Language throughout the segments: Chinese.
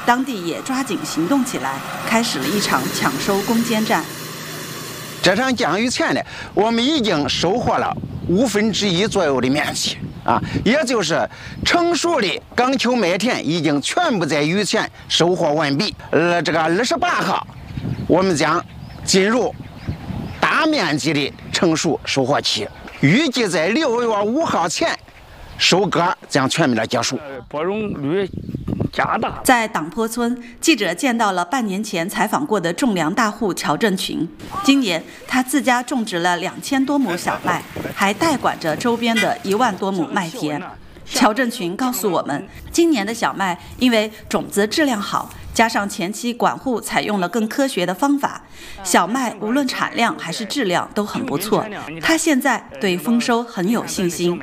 当地也抓紧行动起来，开始了一场抢收攻坚战。 这场降雨前呢，我们已经收获了1/5左右的面积啊，也就是成熟的岗丘麦田已经全部在雨前收获完毕。这个28号，我们将进入大面积的成熟收获期，预计在6月5号前，收割将全面的结束。 播种率加大。 在党坡村，记者见到了半年前采访过的种粮大户乔振群。今年他自家种植了2000多亩小麦，还代管着周边的1万多亩麦田。乔振群告诉我们，今年的小麦因为种子质量好，加上前期管护采用了更科学的方法，小麦无论产量还是质量都很不错。他现在对丰收很有信心。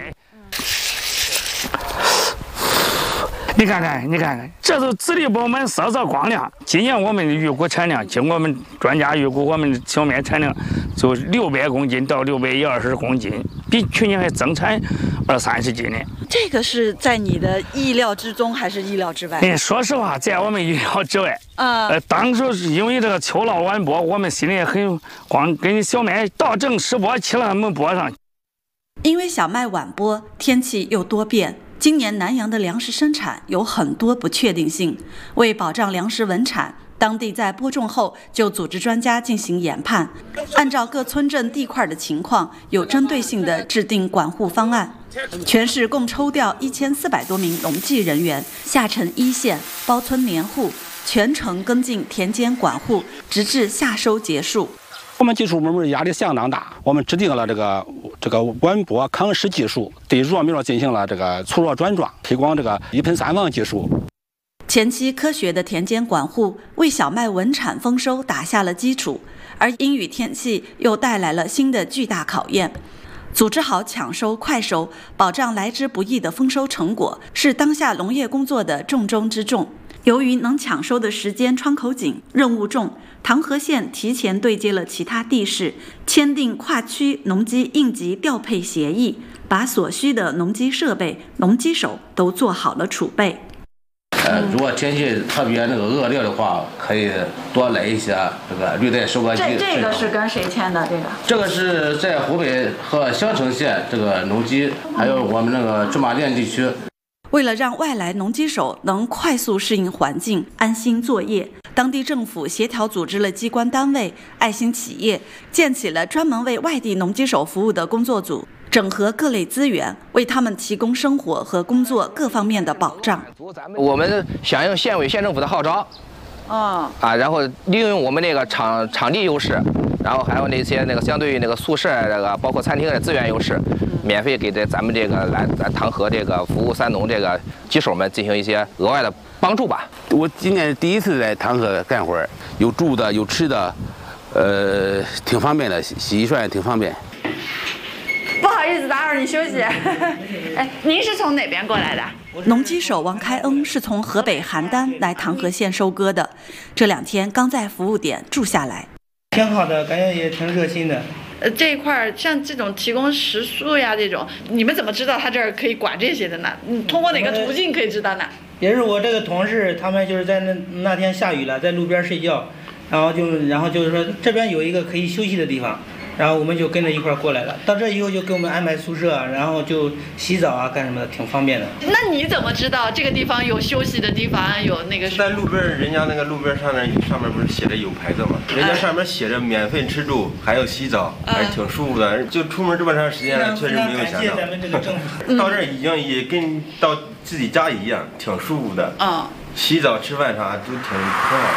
你看看，这都直立饱满，色泽光亮。今年我们的预估产量，经我们专家预估，我们的小麦产量就600公斤到620公斤，比去年还增产20-30斤呢。 这个是在你的意料之中还是意料之外？ 说实话，在我们意料之外。当时是因为这个秋涝晚播，我们心里很慌，跟小麦到正试播期了，没播上。 因为小麦晚播，天气又多变。今年南阳的粮食生产有很多不确定性，为保障粮食稳产，当地在播种后就组织专家进行研判，按照各村镇地块的情况，有针对性地制定管护方案。全市共抽调1400多名农技人员下沉一线，包村联户，全程跟进田间管护，直至夏收结束。 我们技术部门压力相当大，我们制定了这个晚播抗湿技术，对弱苗进行了这个粗弱转装，推广这个1盆3防技术。 前期科学的田间管护为小麦稳产丰收打下了基础，而阴雨天气又带来了新的巨大考验。组织好抢收快收，保障来之不易的丰收成果，是当下农业工作的重中之重。由于能抢收的时间窗口紧，任务重，唐河县提前对接了其他地市，签订跨区农机应急调配协议，把所需的农机设备、农机手都做好了储备。 如果天气特别恶劣的话，可以多来一些这个绿带收割机。 这个是跟谁签的？ 这个是在湖北和襄城县这个农机，还有我们那个驻马店地区。 为了让外来农机手能快速适应环境、安心作业，当地政府协调组织了机关单位、爱心企业，建起了专门为外地农机手服务的工作组，整合各类资源，为他们提供生活和工作各方面的保障。 我们响应县委县政府的号召，然后利用我们那个场地优势，然后还有那些相对于宿舍包括餐厅的资源优势，免费给咱们咱唐河服务3农机手们进行一些额外的帮助吧。 我今年第一次在唐河干活，有住的有吃的，挺方便的，洗衣涮挺方便。 不好意思打扰你休息。您是从哪边过来的？ 农机手王开恩是从河北邯郸来唐河县收割的，这2天刚在服务点住下来。 挺好的，感觉也挺热心的。 这一块像这种提供食宿呀，这种你们怎么知道他这儿可以管这些的呢？你通过哪个途径可以知道呢？ 也是我这个同事，他们就是在那天下雨了，在路边睡觉，然后就是说这边有一个可以休息的地方，然后我们就跟着一块过来了。到这以后就给我们安排宿舍，然后就洗澡啊干什么的，挺方便的。 那你怎么知道这个地方有休息的地方，有在路边，人家路边上面不是写着有牌子吗？人家上面写着免费吃住，还有洗澡，还是挺舒服的。就出门这么长时间了，确实没有想到。 咱们这个政府到这儿已经也跟到自己家一样，挺舒服的。洗澡吃饭啥都挺好的。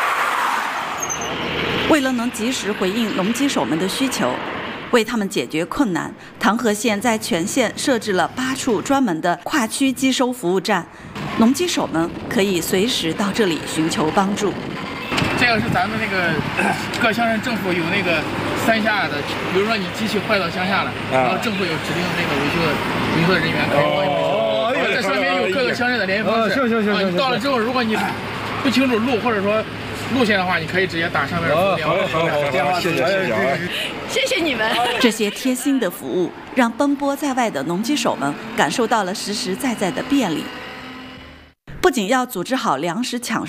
为了能及时回应农机手们的需求，为他们解决困难，唐河县在全县设置了8处专门的跨区机收服务站，农机手们可以随时到这里寻求帮助。 这个是咱们各乡镇政府有3下的，比如说你机器坏到乡下了，然后政府有指定维修的人员可以帮你维修。这上面有各个乡镇的联系方式。行。你到了之后，如果你不清楚路或者说路线的话，你可以直接打上面的电话。 谢谢你们。 这些贴心的服务，让奔波在外的农机手们感受到了实实在在的便利。不仅要组织好粮食抢